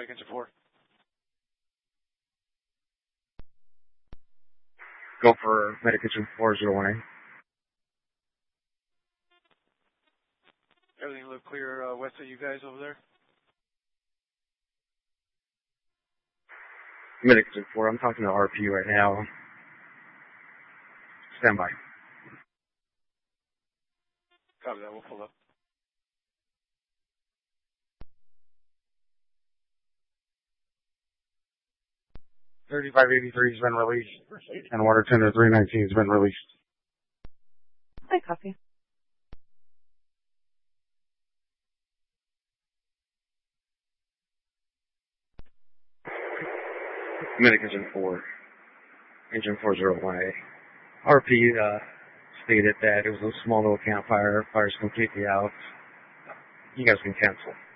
Medic Engine 4. Go for Medic Engine 401A. Everything look clear west of you guys over there? Medic Engine 4, I'm talking to RP right now. Stand by. Copy that, we'll pull up. $3583 has been released, and Water Tender 319 has been released. I copy. Medic Engine 4, Engine 401A. RP stated that it was a small little campfire, fire's completely out. You guys can cancel.